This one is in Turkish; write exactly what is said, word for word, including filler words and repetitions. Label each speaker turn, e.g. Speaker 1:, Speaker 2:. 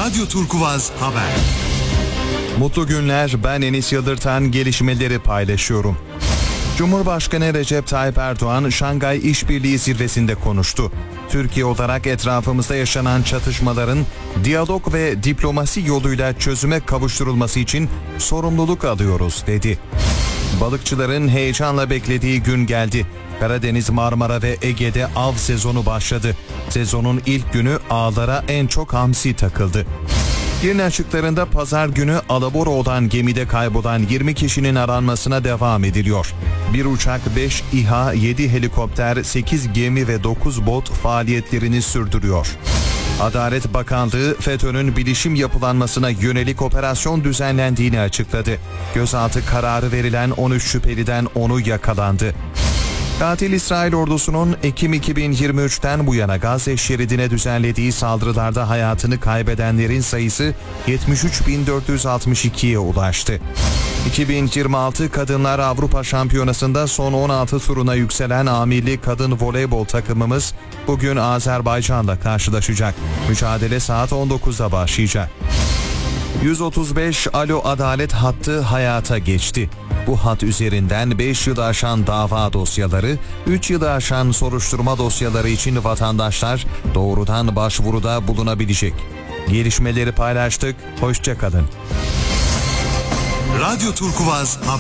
Speaker 1: Radyo Turkuvaz Haber.
Speaker 2: Mutlu günler, ben Enis Yıldırtan, gelişmeleri paylaşıyorum. Cumhurbaşkanı Recep Tayyip Erdoğan, Şangay İşbirliği Zirvesi'nde konuştu. Türkiye olarak etrafımızda yaşanan çatışmaların diyalog ve diplomasi yoluyla çözüme kavuşturulması için sorumluluk alıyoruz, dedi. Balıkçıların heyecanla beklediği gün geldi. Karadeniz, Marmara ve Ege'de av sezonu başladı. Sezonun ilk günü ağlara en çok hamsi takıldı. Girne açıklarında pazar günü alabora olan gemide kaybolan yirmi kişinin aranmasına devam ediliyor. Bir uçak, beş İHA, yedi helikopter, sekiz gemi ve dokuz bot faaliyetlerini sürdürüyor. Adalet Bakanlığı, FETÖ'nün bilişim yapılanmasına yönelik operasyon düzenlendiğini açıkladı. Gözaltı kararı verilen on üç şüpheliden onu yakalandı. Katil İsrail ordusunun Ekim iki bin yirmi üçten bu yana Gazze şeridine düzenlediği saldırılarda hayatını kaybedenlerin sayısı yetmiş üç bin dört yüz altmış ikiye ulaştı. iki bin yirmi altı Kadınlar Avrupa Şampiyonası'nda son on altı turuna yükselen A Milli Kadın Voleybol takımımız bugün Azerbaycan'la karşılaşacak. Mücadele saat on dokuzda başlayacak. yüz otuz beş Alo Adalet hattı hayata geçti. Bu hat üzerinden beş yılı aşan dava dosyaları, üç yılı aşan soruşturma dosyaları için vatandaşlar doğrudan başvuruda bulunabilecek. Gelişmeleri paylaştık, hoşça kalın.
Speaker 1: Radyo Turkuvaz Haber.